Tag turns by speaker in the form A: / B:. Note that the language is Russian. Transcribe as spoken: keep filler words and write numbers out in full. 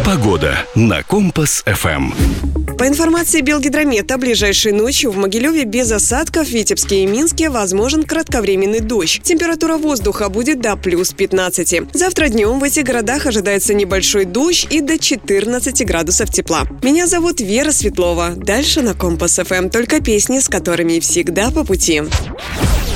A: Погода на Компас-ФМ.
B: По информации Белгидромета, ближайшей ночью в Могилеве без осадков, в Витебске и Минске возможен кратковременный дождь. Температура воздуха будет до плюс пятнадцати. Завтра днем в этих городах ожидается небольшой дождь и до четырнадцати градусов тепла. Меня зовут Вера Светлова. Дальше на Компас-ФМ только песни, с которыми всегда по пути.